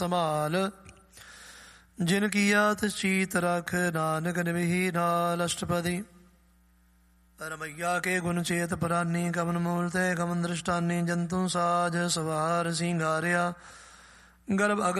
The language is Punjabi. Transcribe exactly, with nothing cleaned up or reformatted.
ਸੰਭਾਲ। ਜਿਨ ਕੀਆ ਤਿਸ ਚੀਤ ਰਖ, ਨਾਨਕ ਨਿਵਹੀ ਨਾਲ ਅਸ਼ਟਪਦੀ। ਰਮਈਆ ਕੇ ਗੁਣ ਚੇਤ ਪਰਾਨੀ, ਕਮਨ ਮੂਲ ਤੇ ਕਮਨ ਦ੍ਰਿਸ਼ਟਾਨੀ। ਜੰਤੂ ਸਾਜ ਸਵਾਰ ਸਿੰਗਾਰਿਆ, ਗਰਭ ਅਗਰ